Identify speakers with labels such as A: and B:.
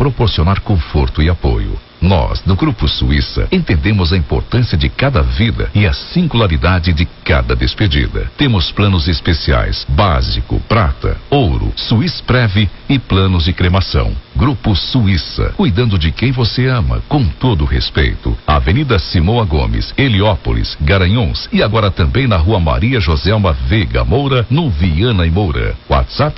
A: proporcionar conforto e apoio. Nós, do Grupo Suíça, entendemos a importância de cada vida e a singularidade de cada despedida. Temos planos especiais, básico, prata, ouro, Suíça Prev e planos de cremação. Grupo Suíça, cuidando de quem você ama, com todo respeito. Avenida Simoa Gomes, Heliópolis, Garanhuns e agora também na Rua Maria Joselma Veiga Moura, no Viana e Moura. WhatsApp